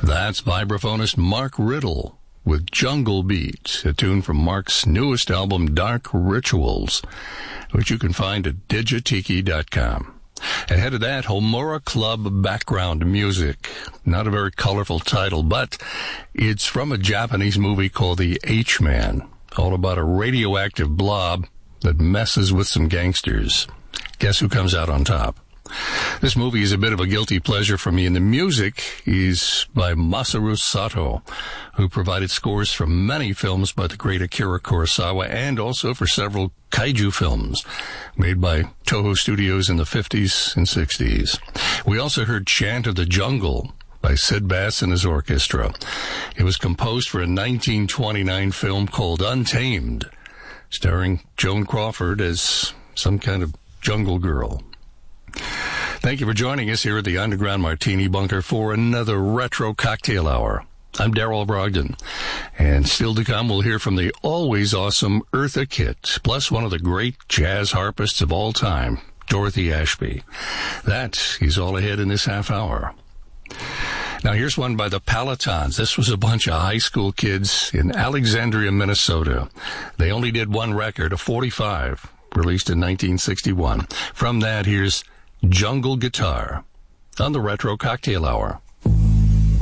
That's vibraphonist Mark Riddle with Jungle Beat, a tune from Mark's newest album, Dark Rituals, which you can find at digitiki.com. Ahead of that, Homura Club Background Music. Not a very colorful title, but it's from a Japanese movie called The H-Man, all about a radioactive blob that messes with some gangsters. Guess who comes out on top? This movie is a bit of a guilty pleasure for me, and the music is by Masaru Sato, who provided scores for many films by the great Akira Kurosawa and also for several kaiju films made by Toho Studios in the 50s and 60s. We also heard Chant of the Jungle by Sid Bass and his orchestra. It was composed for a 1929 film called Untamed, starring Joan Crawford as some kind of jungle girl. Thank you for joining us here at the Underground Martini Bunker for another Retro Cocktail Hour. I'm Darrell Brogdon, and still to come, we'll hear from the always awesome Eartha Kitt, plus one of the great jazz harpists of all time, Dorothy Ashby. That is all ahead in this half hour. Now here's one by the Palatons. This was a bunch of high school kids in Alexandria, Minnesota. They only did one record, a 45, released in 1961. From that, here's Jungle Guitar on the Retro Cocktail Hour.